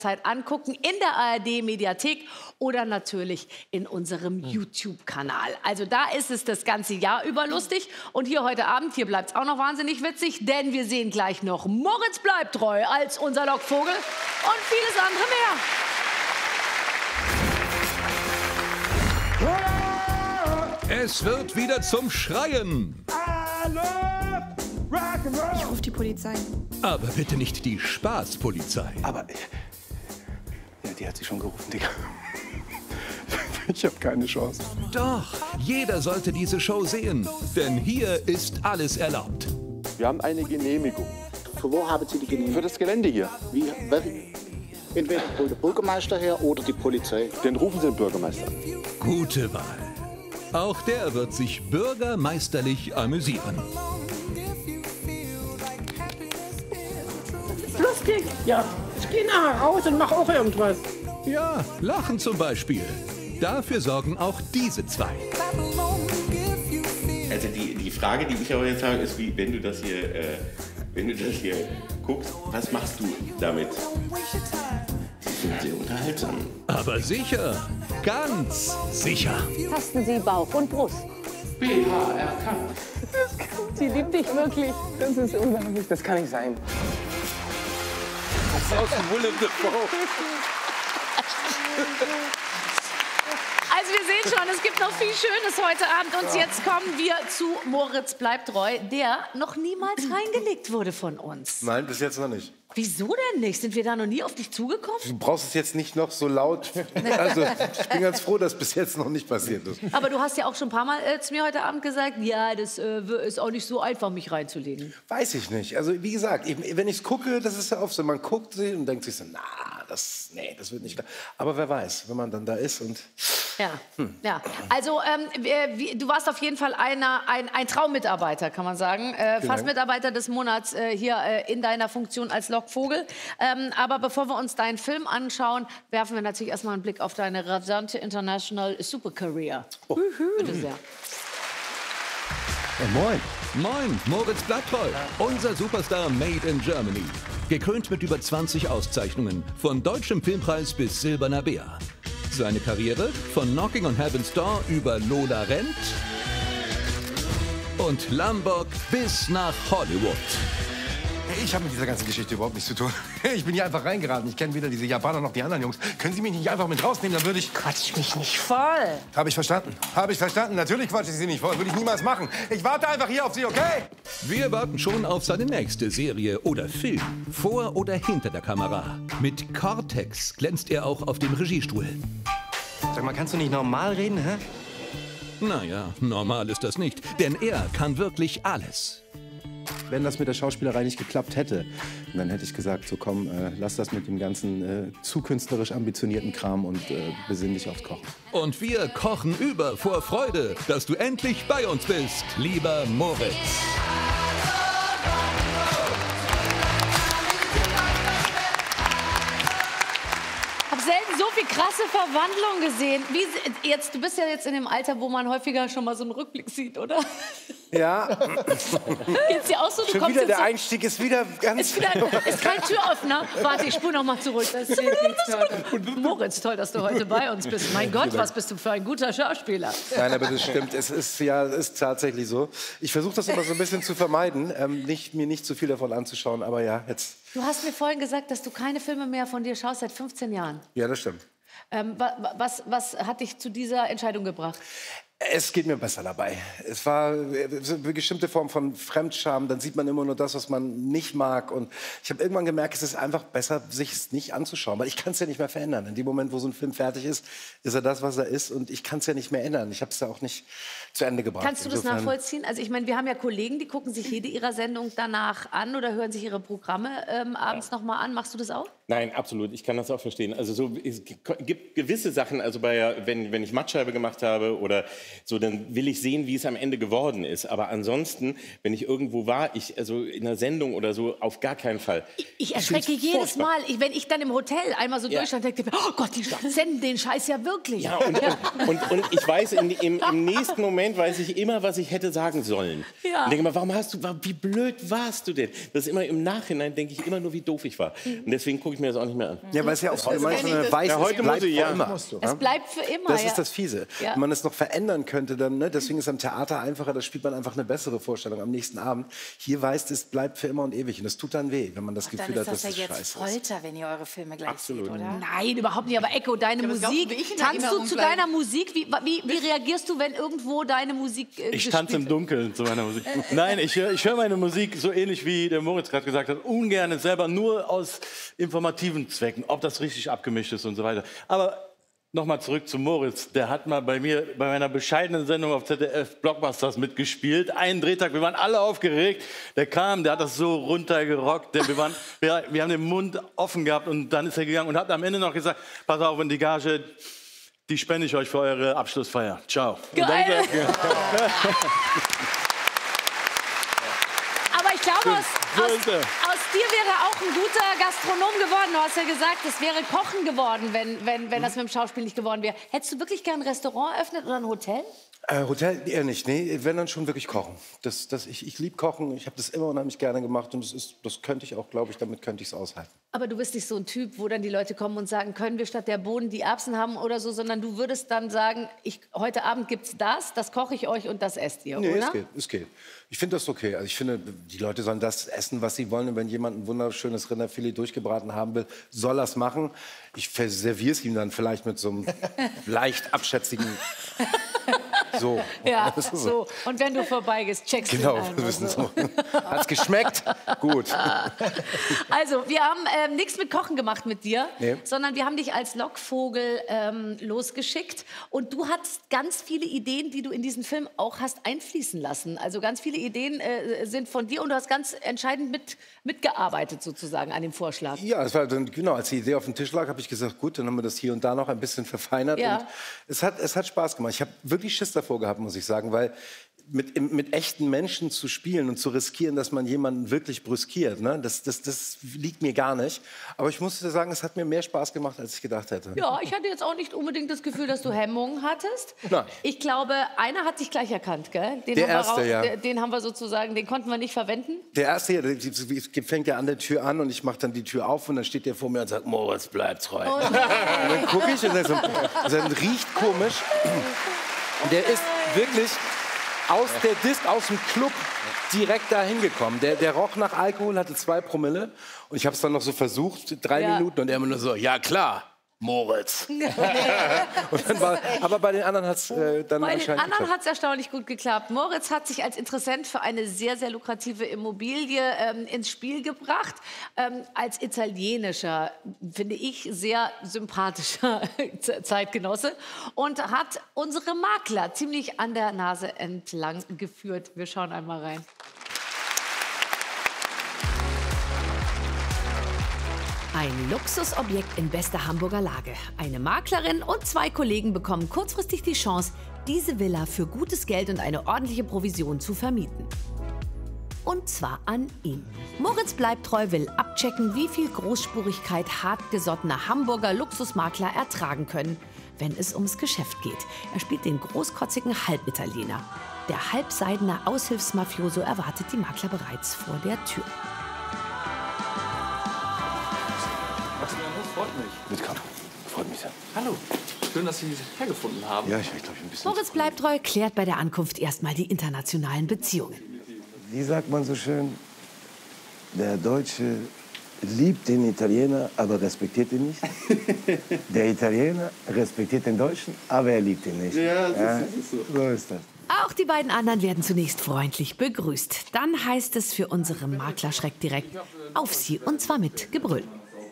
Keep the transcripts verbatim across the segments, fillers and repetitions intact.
Zeit angucken in der A R D-Mediathek oder natürlich in unserem YouTube-Kanal. Also da ist es das ganze Jahr über lustig. Und hier heute Abend, hier bleibt es auch noch wahnsinnig witzig, denn wir sehen gleich noch Moritz bleibt treu als unser Lockvogel und vieles andere mehr. Es wird wieder zum Schreien. Ich rufe die Polizei. Aber bitte nicht die Spaßpolizei. Aber ja, die hat sie schon gerufen, Digga. Ich habe keine Chance. Doch, jeder sollte diese Show sehen, denn hier ist alles erlaubt. Wir haben eine Genehmigung. Für wo haben Sie die Genehmigung? Für das Gelände hier. Wie, wer, entweder der Bürgermeister her oder die Polizei. Den rufen Sie den Bürgermeister. Gute Wahl. Auch der wird sich bürgermeisterlich amüsieren. Lustig. Ja, ich gehe nachher raus und mache auch irgendwas. Ja, lachen zum Beispiel. Dafür sorgen auch diese zwei. Also die, die Frage, die ich aber jetzt habe, ist, wie, wenn du das hier, äh, wenn du das hier guckst, was machst du damit? Die sind sehr unterhaltsam. Aber sicher, ganz sicher. Tasten Sie Bauch und Brust. B H R K. Sie liebt dich wirklich. Das ist unglaublich, das kann nicht sein. Das ist aus dem Willem Dafoe. Also wir sehen schon, es gibt noch viel Schönes heute Abend. Und jetzt kommen wir zu Moritz bleibt treu, der noch niemals reingelegt wurde von uns. Nein, bis jetzt noch nicht. Wieso denn nicht? Sind wir da noch nie auf dich zugekommen? Du brauchst es jetzt nicht noch so laut. Also, ich bin ganz froh, dass bis jetzt noch nicht passiert ist. Aber du hast ja auch schon ein paar Mal äh, zu mir heute Abend gesagt, ja, das äh, ist auch nicht so einfach, mich reinzulegen. Weiß ich nicht. Also, wie gesagt, eben, wenn ich es gucke, das ist ja oft so, man guckt sie und denkt sich so, na, das, nee, das wird nicht klar. Aber wer weiß, wenn man dann da ist und... Ja, hm. ja. Also ähm, wie, du warst auf jeden Fall einer, ein, ein Traummitarbeiter, kann man sagen. Äh, fast Mitarbeiter des Monats äh, hier äh, in deiner Funktion als Lockvogel. Ähm, aber bevor wir uns deinen Film anschauen, werfen wir natürlich erstmal einen Blick auf deine rasante International Super Career. Oh. Bitte sehr. Ja, moin. Moin, Moritz bleibt treu. Unser Superstar Made in Germany. Gekrönt mit über zwanzig Auszeichnungen. Von Deutschem Filmpreis bis Silberner Bär. Seine Karriere von Knocking on Heaven's Door über Lola rennt und Lombok bis nach Hollywood. Ich habe mit dieser ganzen Geschichte überhaupt nichts zu tun. Ich bin hier einfach reingeraten. Ich kenne weder diese Japaner noch die anderen Jungs. Können Sie mich nicht einfach mit rausnehmen, dann würde ich... Quatsch mich nicht voll. Habe ich verstanden. Habe ich verstanden. Natürlich quatsche ich Sie nicht voll. Würde ich niemals machen. Ich warte einfach hier auf Sie, okay? Wir warten schon auf seine nächste Serie oder Film. Vor oder hinter der Kamera. Mit Cortex glänzt er auch auf dem Regiestuhl. Sag mal, kannst du nicht normal reden, hä? Naja, normal ist das nicht. Denn er kann wirklich alles. Wenn das mit der Schauspielerei nicht geklappt hätte, dann hätte ich gesagt, so komm, äh, lass das mit dem ganzen äh, zu künstlerisch ambitionierten Kram und äh, besinn dich aufs Kochen. Und wir kochen über vor Freude, dass du endlich bei uns bist, lieber Moritz. Ich habe selten so viel krasse Verwandlung gesehen. Wie, jetzt, du bist ja jetzt in dem Alter, wo man häufiger schon mal so einen Rückblick sieht, oder? Ja. Geht's dir auch so? Du Schon kommst wieder, jetzt der so, Einstieg ist wieder ganz... ist, wieder, ist kein Türöffner. Warte, ich spule noch mal zurück. Das ist Moritz, toll, dass du heute bei uns bist. Mein Gott, was bist du für ein guter Schauspieler. Nein, aber das stimmt. Es ist ja, es ist tatsächlich so. Ich versuche das immer so ein bisschen zu vermeiden, ähm, nicht, mir nicht zu viel davon anzuschauen. Aber ja, jetzt... Du hast mir vorhin gesagt, dass du keine Filme mehr von dir schaust seit fünfzehn Jahren. Ja, das stimmt. Ähm, wa was, was hat dich zu dieser Entscheidung gebracht? Es geht mir besser dabei. Es war eine bestimmte Form von Fremdscham. Dann sieht man immer nur das, was man nicht mag. Und ich habe irgendwann gemerkt, es ist einfach besser, sich es nicht anzuschauen. Weil ich kann es ja nicht mehr verändern. In dem Moment, wo so ein Film fertig ist, ist er das, was er ist. Und ich kann es ja nicht mehr ändern. Ich habe es ja auch nicht zu Ende gebracht. Kannst du das Insofern nachvollziehen? Also ich meine, wir haben ja Kollegen, die gucken sich jede ihrer Sendung danach an oder hören sich ihre Programme ähm, abends ja. noch mal an. Machst du das auch? Nein, absolut. Ich kann das auch verstehen. Also so, es gibt gewisse Sachen, also bei, wenn, wenn ich Mattscheibe gemacht habe oder so, dann will ich sehen, wie es am Ende geworden ist. Aber ansonsten, wenn ich irgendwo war, ich, also in einer Sendung oder so, auf gar keinen Fall. Ich, ich erschrecke jedes furchtbar. Mal, ich, wenn ich dann im Hotel einmal so ja. durchstand, denke ich, oh Gott, die senden den Scheiß ja wirklich. Ja, und, ja. und, und, und ich weiß, in, im, im nächsten Moment weiß ich immer, was ich hätte sagen sollen. Ja. Und denke mal, warum hast du, wie blöd warst du denn? Das ist immer im Nachhinein, denke ich immer nur, wie doof ich war. Mhm. Und deswegen gucke ich mir das auch nicht mehr an. Ja, weil es ja auch so eine weiß, ja, heute es bleibt muss ich, ja. für immer. Es bleibt für immer, Das ja. ist das Fiese. Ja. Wenn man es noch verändern könnte, dann, ne, deswegen ist am Theater einfacher, da spielt man einfach eine bessere Vorstellung am nächsten Abend. Hier weißt es bleibt für immer und ewig. Und das tut dann weh, wenn man das Gefühl Dann hat, ist das dass ja es jetzt scheiße Folter, wenn ihr eure Filme gleich Absolut. seht, oder? Nein, überhaupt nicht. Aber Echo, deine Ja, aber glaubst du, Musik, wie ich in tanzt du Erinnerung zu bleibe? deiner Musik? Wie, wie, wie reagierst du, wenn irgendwo deine Musik äh, Ich gespielt tanze im wird? Dunkeln zu meiner Musik. Nein, ich, höre- ich höre meine Musik so ähnlich wie der Moritz gerade gesagt hat, ungern selber, nur aus informativen Zwecken, ob das richtig abgemischt ist und so weiter. Aber nochmal zurück zu Moritz. Der hat mal bei mir, bei meiner bescheidenen Sendung auf Z D F Blockbusters mitgespielt. Einen Drehtag, wir waren alle aufgeregt. Der kam, der hat das so runtergerockt. Der, wir, waren, wir, wir haben den Mund offen gehabt und dann ist er gegangen und hat am Ende noch gesagt, pass auf, und die Gage, die spende ich euch für eure Abschlussfeier. Ciao. Und dann Geil. ist er- Aber ich glaube, aus, So aus, ist er. aus dir wäre auch ein guter Gastronom geworden. Du hast ja gesagt, es wäre Kochen geworden, wenn, wenn, wenn das mit dem Schauspiel nicht geworden wäre. Hättest du wirklich gern ein Restaurant eröffnet oder ein Hotel? Äh, Hotel eher nicht, nee, wenn dann schon wirklich kochen. Das, das, ich ich liebe Kochen, ich habe das immer unheimlich gerne gemacht und das, ist, das könnte ich auch, glaube ich, damit könnte ich es aushalten. Aber du bist nicht so ein Typ, wo dann die Leute kommen und sagen, können wir statt der Bohnen die Erbsen haben oder so, sondern du würdest dann sagen, ich, heute Abend gibt's das, das koche ich euch und das esst ihr, Nee, oder? es geht, es geht. Ich finde das okay. Also ich finde, die Leute sollen das essen, was sie wollen. Und wenn jemand ein wunderschönes Rinderfilet durchgebraten haben will, soll er es machen. Ich serviere es ihm dann vielleicht mit so einem leicht abschätzigen... So. Ja, Das ist so. Und wenn du vorbeigehst, checkst Genau, du ihn wir einfach wissen so. so. Hat's geschmeckt? Gut. Also, wir haben ähm, nichts mit Kochen gemacht mit dir, Nee. sondern wir haben dich als Lockvogel ähm, losgeschickt. Und du hattest ganz viele Ideen, die du in diesen Film auch hast einfließen lassen. Also ganz viele Ideen äh, sind von dir und du hast ganz entscheidend mit, mitgearbeitet sozusagen an dem Vorschlag. Ja, es war dann, genau, als die Idee auf dem Tisch lag, habe ich gesagt, gut, dann haben wir das hier und da noch ein bisschen verfeinert. Ja. Und es hat, es hat Spaß gemacht. Ich habe wirklich Schiss davor gehabt, muss ich sagen, weil mit, im- mit echten Menschen zu spielen und zu riskieren, dass man jemanden wirklich brüskiert, ne, das, das, das liegt mir gar nicht. Aber ich muss dir sagen, es hat mir mehr Spaß gemacht, als ich gedacht hätte. Ja, ich hatte jetzt auch nicht unbedingt das Gefühl, dass du Hemmungen hattest. Nein. Ich glaube, einer hat dich gleich erkannt, gell? Den Der haben erste, wir ja. den, den haben wir sozusagen, den konnten wir nicht verwenden. Der erste hier, der, der fängt ja an der Tür an und ich mache dann die Tür auf und dann steht der vor mir und sagt, Moritz, bleib treu. Oh Und dann gucke ich und der, so, also der riecht komisch. Und der ist wirklich aus der Disc, aus dem Club direkt da hingekommen. Der, der roch nach Alkohol, hatte zwei Promille. Und ich habe es dann noch so versucht, drei Ja. Minuten. Und er immer nur so, ja klar, Moritz. und dann war, aber bei den anderen hat es äh, dann Bei den anscheinend anderen geklappt. hat es erstaunlich gut geklappt. Moritz hat sich als Interessent für eine sehr, sehr lukrative Immobilie ähm, ins Spiel gebracht. Ähm, als italienischer, finde ich, sehr sympathischer Zeitgenosse. Und hat unsere Makler ziemlich an der Nase entlang geführt. Wir schauen einmal rein. Ein Luxusobjekt in bester Hamburger Lage. Eine Maklerin und zwei Kollegen bekommen kurzfristig die Chance, diese Villa für gutes Geld und eine ordentliche Provision zu vermieten. Und zwar an ihn. Moritz Bleibtreu will abchecken, wie viel Großspurigkeit hartgesottene Hamburger Luxusmakler ertragen können, wenn es ums Geschäft geht. Er spielt den großkotzigen Halbitaliener. Der halbseidene Aushilfsmafioso erwartet die Makler bereits vor der Tür. Freut mich. Mitkommen. Freut mich sehr. Hallo. Schön, dass Sie mich hergefunden haben. Ja, ich, ich glaube, ein bisschen. Moritz Bleibtreu klärt bei der Ankunft erstmal die internationalen Beziehungen. Wie sagt man so schön, der Deutsche liebt den Italiener, aber respektiert ihn nicht. Der Italiener respektiert den Deutschen, aber er liebt ihn nicht. Ja, das ist so. So ist das. Auch die beiden anderen werden zunächst freundlich begrüßt. Dann heißt es für unsere Maklerschreck direkt auf sie und zwar mit Gebrüll.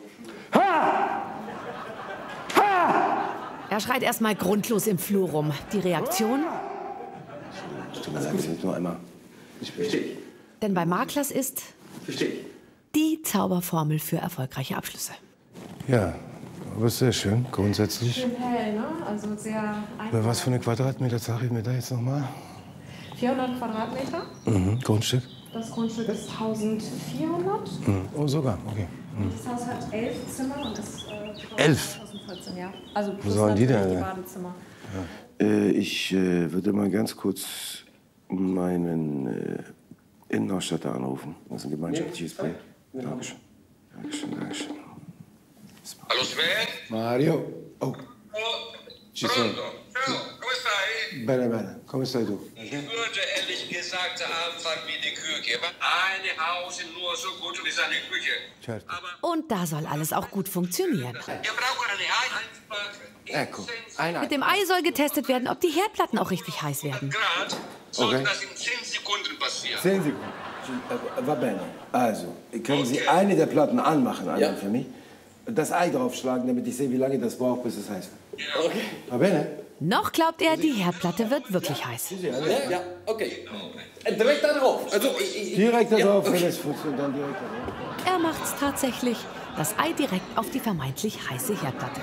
Er schreit erstmal grundlos im Flur rum. Die Reaktion? Tut mir leid, nur einmal. Verstehe. Denn bei Maklers ist Verstehe. die Zauberformel für erfolgreiche Abschlüsse. Ja, aber ist sehr schön, grundsätzlich. Schön hell, ne? Also sehr Über was für eine Quadratmeterzahl reden wir da jetzt nochmal? vierhundert Quadratmeter. Mhm. Grundstück? Das Grundstück ist eintausendvierhundert. Mhm. Oh, sogar, okay. Mhm. Das Haus hat elf Zimmer und ist äh, Elf? zweitausendvierzehn, ja. Also Wo plus sollen die natürlich denn? die Badezimmer. Äh, ich äh, würde mal ganz kurz meinen äh, Innenausstatter anrufen. Das ist ein gemeinschaftliches Projekt. Dankeschön. Dankeschön, Dankeschön. Allo Sven? Mario. Oh. Ci sono. Pronto? Ciao, come stai? Bene, bene. Come stai tu? Ich würde ehrlich gesagt anfangen wie die Küche. Eine Haus ist nur so gut wie seine Küche. Certo. Und da soll alles auch gut funktionieren. Wir brauchen eine Ei. Ecco, ein Ei. Mit dem Ei soll getestet werden, ob die Herdplatten auch richtig heiß werden. Grad sollte Okay. das in zehn Sekunden passieren. Zehn Sekunden. Äh, Va bene. Also, können Sie eine der Platten anmachen, einmal für mich? Das Ei draufschlagen, damit ich sehe, wie lange das braucht, bis es heiß wird. Okay. Va bene? Noch glaubt er, die Herdplatte wird wirklich heiß. Ja, ja, okay. Direkt da drauf. Also, ich, ich, Direkt da ja, drauf, okay. wenn es funktioniert, dann direkt da drauf. Er macht's tatsächlich. Das Ei direkt auf die vermeintlich heiße Herdplatte.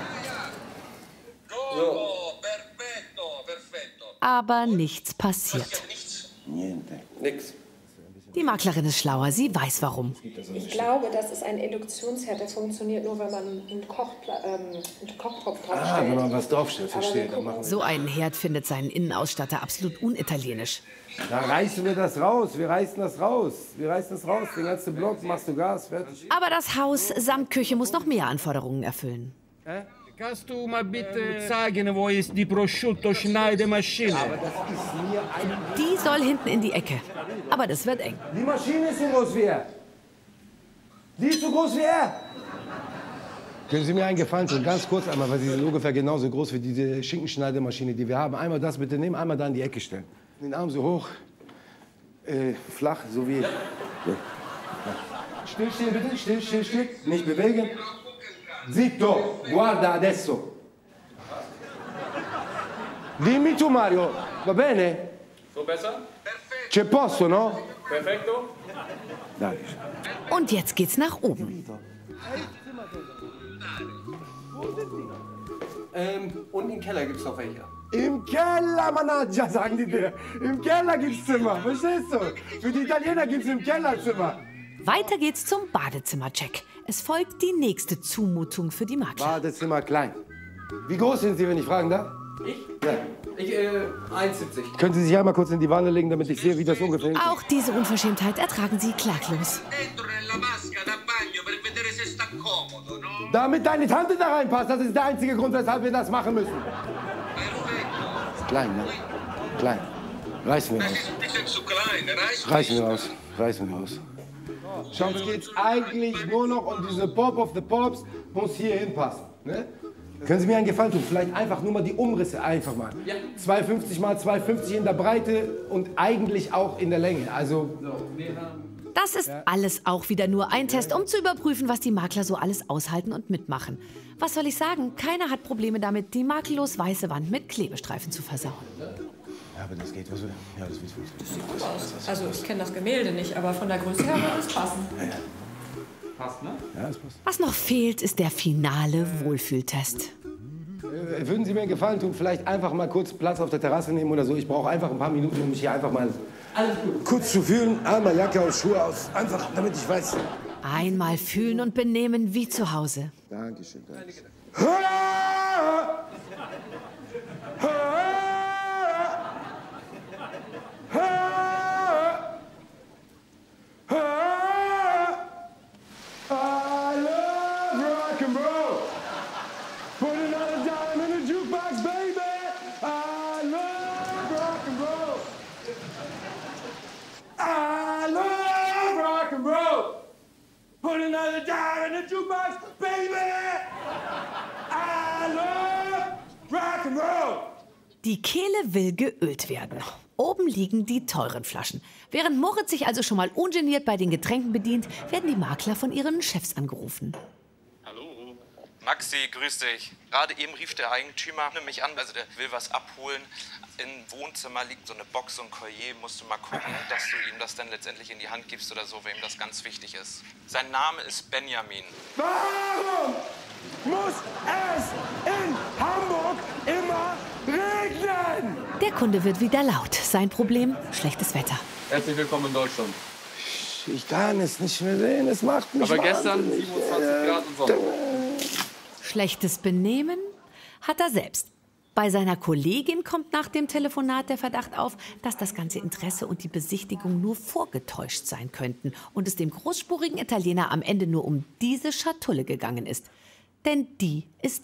Aber nichts passiert. Niente. Nix. Die Maklerin ist schlauer, sie weiß warum. Ich glaube, das ist ein Induktionsherd, der funktioniert nur, wenn man einen, Kochpla ähm, einen Kochtopf draufstellt. Ah, wenn man was draufstellt, verstehe. Dann machen wir. So einen Herd findet seinen Innenausstatter absolut unitalienisch. Da reißen wir das raus, wir reißen das raus. Wir reißen das raus, den ganzen Block, machst du Gas, fertig. Aber das Haus samt Küche muss noch mehr Anforderungen erfüllen. Kannst du mal bitte sagen, wo ist die Prosciutto-Schneidemaschine? Die soll hinten in die Ecke. Aber das wird eng. Die Maschine ist so groß wie er. Die ist so groß wie er. Können Sie mir einen Gefallen tun, ganz kurz einmal, weil sie sind ungefähr genauso groß wie diese Schinkenschneidemaschine, die wir haben. Einmal das bitte nehmen, einmal da in die Ecke stellen. Den Arm so hoch, äh, flach, so wie... Ja. Ja. Still stehen bitte, still, still, still, nicht bewegen. Zitto, guarda adesso. Dimmi tu, Mario, va bene? So besser? C'è posto, no? Perfekto. Danke. Und jetzt geht's nach oben. Ähm, und im Keller gibt's noch welche. Im Keller, Managgia, sagen die dir. Im Keller gibt's Zimmer, verstehst du? Für die Italiener gibt's im Keller Zimmer. Weiter geht's zum Badezimmercheck. Es folgt die nächste Zumutung für die Makler. Badezimmer klein. Wie groß sind Sie, wenn ich fragen darf? Ich? Ja. Ich, äh, eins siebzig. Können Sie sich einmal kurz in die Wanne legen, damit ich sehe, wie das ungefähr ist? Auch diese Unverschämtheit ertragen sie klaglos. Damit deine Tante da reinpasst, das ist der einzige Grund, weshalb wir das machen müssen. Ist klein, ne? Klein. Reißen wir raus. Reißen wir raus. Reißen wir raus. Schau, es geht eigentlich nur noch um diese Pop of the Pops, muss hier hinpassen. Ne? Können Sie mir einen Gefallen tun? Vielleicht einfach nur mal die Umrisse einfach mal. Ja. zweihundertfünfzig mal zweihundertfünfzig in der Breite und eigentlich auch in der Länge. Also Das ist alles auch wieder nur ein Test, um zu überprüfen, was die Makler so alles aushalten und mitmachen. Was soll ich sagen? Keiner hat Probleme damit, die makellos weiße Wand mit Klebestreifen zu versauen. Ja, aber das geht. Was will Ja, das wird Gut aus. Also ich kenne das Gemälde nicht, aber von der Größe her wird es passen. Ja, ja. Passt, ne? Ja, das passt. Was noch fehlt, ist der finale Wohlfühltest. Äh, Würden Sie mir einen Gefallen tun, vielleicht einfach mal kurz Platz auf der Terrasse nehmen oder so? Ich brauche einfach ein paar Minuten, um mich hier einfach mal kurz zu fühlen. Einmal Jacke aus, Schuhe aus, einfach damit ich weiß. Einmal fühlen und benehmen wie zu Hause. Dankeschön, Dankeschön. I love rock and roll. Put another dime in the jukebox, baby. I love rock and roll. I love rock and roll. Put another dime in the jukebox, baby. I love rock and roll. Die Kehle will geölt werden. Oben liegen die teuren Flaschen. Während Moritz sich also schon mal ungeniert bei den Getränken bedient, werden die Makler von ihren Chefs angerufen. Hallo. Maxi, grüß dich. Gerade eben rief der Eigentümer mich an, also der will was abholen. Im Wohnzimmer liegt so eine Box, so ein Collier. Musst du mal gucken, dass du ihm das dann letztendlich in die Hand gibst oder so, weil ihm das ganz wichtig ist. Sein Name ist Benjamin. Warum muss es in Hamburg immer regnen? Der Kunde wird wieder laut. Sein Problem? Schlechtes Wetter. Herzlich willkommen in Deutschland. Ich kann es nicht mehr sehen, es macht mich Aber gestern wahnsinnig. siebenundzwanzig Grad und Sonne. Schlechtes Benehmen hat er selbst. Bei seiner Kollegin kommt nach dem Telefonat der Verdacht auf, dass das ganze Interesse und die Besichtigung nur vorgetäuscht sein könnten und es dem großspurigen Italiener am Ende nur um diese Schatulle gegangen ist. denn die ist